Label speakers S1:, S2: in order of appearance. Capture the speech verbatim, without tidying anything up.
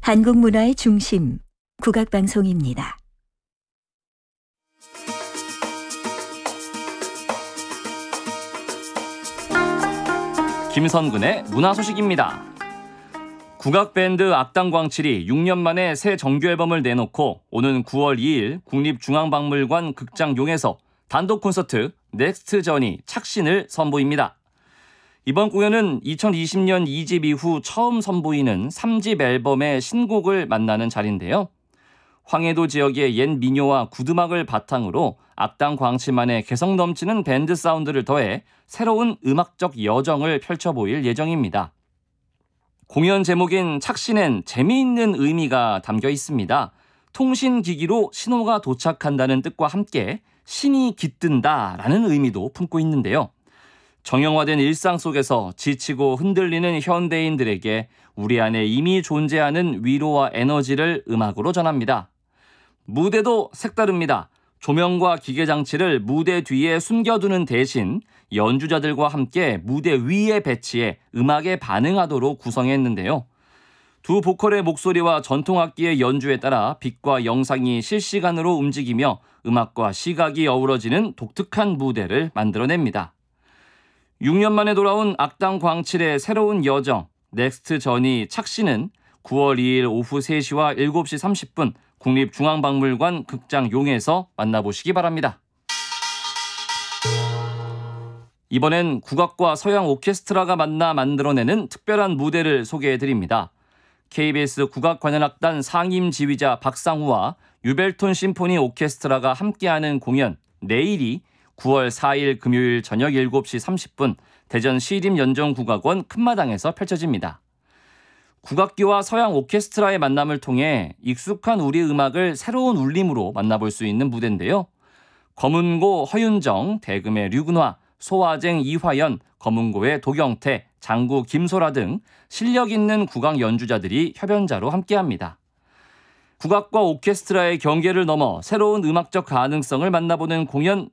S1: 한국 문화의 중심, 국악방송입니다.
S2: 김선근의 문화소식입니다. 국악밴드 악당광칠이 육 년 만에 새 정규 앨범을 내놓고 오는 구월 이일 국립중앙박물관 극장용에서 단독 콘서트 넥스트 저니 착신을 선보입니다. 이번 공연은 이천이십 년 이 집 이후 처음 선보이는 삼 집 앨범의 신곡을 만나는 자리인데요. 황해도 지역의 옛 민요와 구두막을 바탕으로 악당광칠만의 개성 넘치는 밴드 사운드를 더해 새로운 음악적 여정을 펼쳐보일 예정입니다. 공연 제목인 착신엔 재미있는 의미가 담겨 있습니다. 통신기기로 신호가 도착한다는 뜻과 함께 신이 깃든다라는 의미도 품고 있는데요. 정형화된 일상 속에서 지치고 흔들리는 현대인들에게 우리 안에 이미 존재하는 위로와 에너지를 음악으로 전합니다. 무대도 색다릅니다. 조명과 기계장치를 무대 뒤에 숨겨두는 대신 연주자들과 함께 무대 위에 배치해 음악에 반응하도록 구성했는데요. 두 보컬의 목소리와 전통악기의 연주에 따라 빛과 영상이 실시간으로 움직이며 음악과 시각이 어우러지는 독특한 무대를 만들어냅니다. 육 년 만에 돌아온 악당광칠의 새로운 여정, 넥스트 저니 착신은 구월 이일 오후 세 시와 일곱 시 삼십 분 국립중앙박물관 극장용에서 만나보시기 바랍니다. 이번엔 국악과 서양 오케스트라가 만나 만들어내는 특별한 무대를 소개해드립니다. 케이비에스 국악관현악단 상임지휘자 박상우와 유벨톤 심포니 오케스트라가 함께하는 공연 내일이 구월 사일 금요일 저녁 일곱 시 삼십 분 대전 시립연정국악원 큰마당에서 펼쳐집니다. 국악기와 서양 오케스트라의 만남을 통해 익숙한 우리 음악을 새로운 울림으로 만나볼 수 있는 무대인데요. 검은고 허윤정, 대금의 류근화, 소화쟁 이화연, 검은고의 도경태, 장구 김소라 등 실력 있는 국악 연주자들이 협연자로 함께합니다. 국악과 오케스트라의 경계를 넘어 새로운 음악적 가능성을 만나보는 공연